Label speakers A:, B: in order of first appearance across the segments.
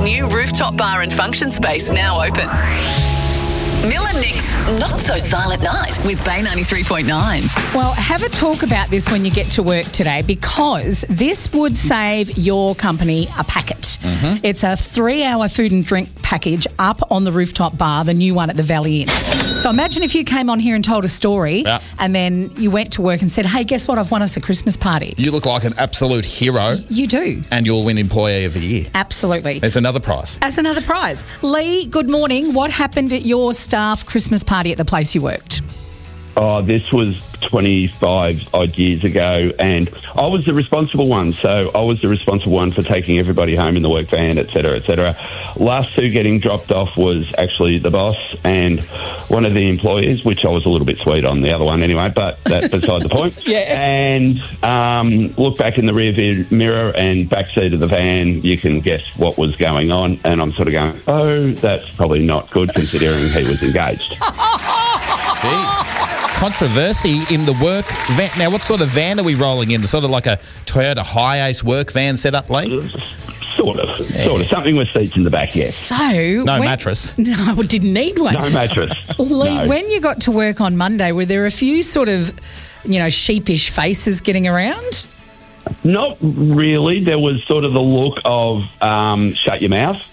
A: Nick's new rooftop bar and function space now open. Mill and Nick's Not So Silent Night with Bay 93.9.
B: Well, have a talk about this when you get to work today, because this would save your company a packet. Mm-hmm. It's a 3-hour food and drink package up on the rooftop bar, the new one at the Valley Inn. So imagine if you came on here and told a story and then you went to work and said, hey, guess what? I've won us a Christmas party.
C: You look like an absolute hero.
B: You do.
C: And you'll win Employee of the Year.
B: Absolutely.
C: There's another prize.
B: As another prize. Lee, good morning. What happened at your staff Christmas party at the place you worked?
D: Oh, this was 25 odd years ago, and I was the responsible one. So I was the responsible one for taking everybody home in the work van, et cetera, et cetera. Last two getting dropped off was actually the boss and one of the employees, which I was a little bit sweet on the other one anyway, but that's beside the point.
B: Yeah.
D: And look back in the rear view mirror and backseat of the van, you can guess what was going on, and I'm sort of going, oh, that's probably not good considering he was engaged.
C: Jeez. Controversy in the work van. Now, what sort of van are we rolling in? Sort of like a Toyota Hi-Ace work van set up, Lee?
D: Sort of. Something with seats in the back, yes.
B: So...
C: No mattress.
B: No, I didn't need one.
D: No mattress.
B: Lee,
D: No.
B: when you got to work on Monday, were there a few sort of, sheepish faces getting around?
D: Not really. There was sort of the look of shut your mouth.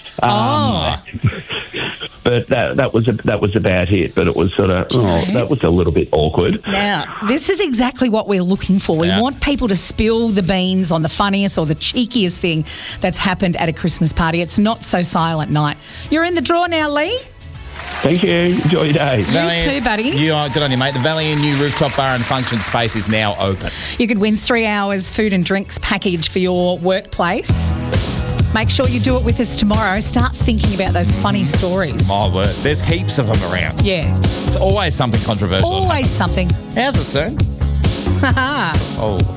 D: But that was about it. But it was sort of, that was a little bit awkward.
B: Now, this is exactly what we're looking for. We want people to spill the beans on the funniest or the cheekiest thing that's happened at a Christmas party. It's Not So Silent Night. You're in the draw now, Lee.
D: Thank you. Enjoy your day.
B: You too, buddy.
C: Good on you, mate. The Valley Inn new rooftop bar and function space is now open.
B: You could win 3 hours food and drinks package for your workplace. Make sure you do it with us tomorrow. Start thinking about those funny stories.
C: My word. There's heaps of them around.
B: Yeah.
C: It's always something controversial.
B: Always something.
C: How's it, sir?
B: Haha.
C: Oh.